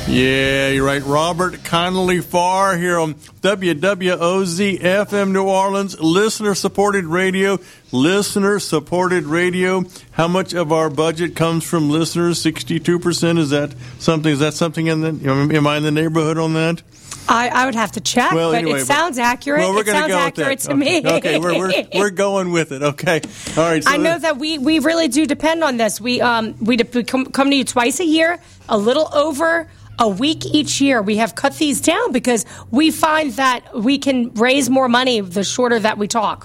Yeah, you're right. Robert Connolly Farr here on WWOZ FM New Orleans, listener-supported radio. Listener-supported radio. How much of our budget comes from listeners? 62%. Is that something in the? Am I in the neighborhood on that? I would have to check, but anyway, it sounds accurate. Well, it sounds accurate to me. Okay, we're going with it. Okay, all right. So I know that we really do depend on this. We come to you twice a year, a little over a week each year. We have cut these down because we find that we can raise more money the shorter that we talk.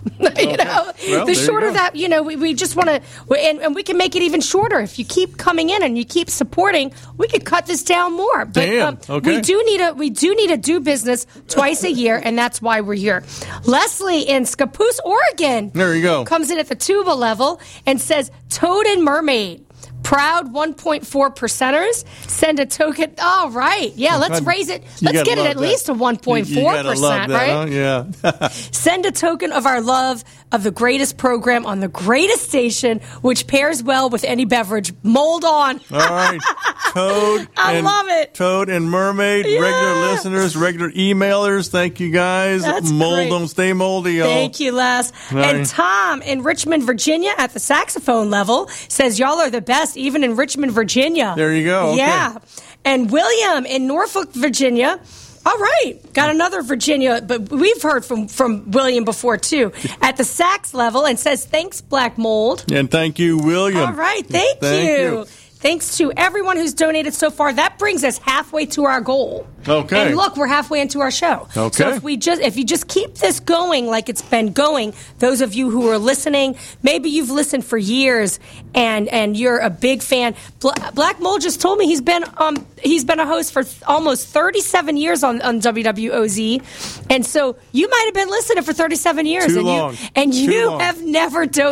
The shorter that, we just want to, and we can make it even shorter. If you keep coming in and you keep supporting, we could cut this down more. But okay. we do need to do business twice a year, and that's why we're here. Leslie in Scappoose, Oregon. There you go. Comes in at the tuba level and says, Toad and Mermaid. Proud 1.4 percenters. Send a token. All right. Yeah, let's raise it. Let's get it at least to 1.4%, right? Huh? Yeah. Send a token of our love of the greatest program on the greatest station, which pairs well with any beverage. Mold on. All right. Toad. I love it. Toad and Mermaid, regular listeners, regular emailers. Thank you, guys. That's mold great. them. Stay moldy, y'all. Thank you, Les. Right. And Tom in Richmond, Virginia at the saxophone level says, y'all are the best, even in Richmond, Virginia. There you go. Okay. Yeah. And William in Norfolk, Virginia. All right. Got another Virginia, but we've heard from William before, too, at the sax level, and says, thanks, Black Mold. And thank you, William. All right. Thank you. Thanks to everyone who's donated so far. That brings us halfway to our goal. Okay. And look, we're halfway into our show. Okay. So if you just keep this going like it's been going, those of you who are listening, maybe you've listened for years and you're a big fan. Black Mold just told me he's been a host for almost 37 years on WWOZ, and so you might have been listening for 37 years, Too long. You have never